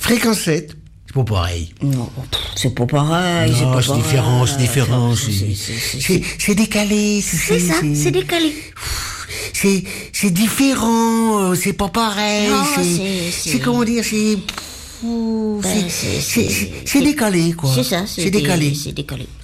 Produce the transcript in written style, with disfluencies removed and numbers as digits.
Fréquence 7, c'est pas pareil. Non, c'est pas pareil. Non, c'est différent, c'est différent. C'est C'est décalé. ça, c'est décalé. C'est différent, c'est pas pareil. Non, C'est comment dire, c'est décalé, quoi. C'est ça, C'est décalé. C'est décalé.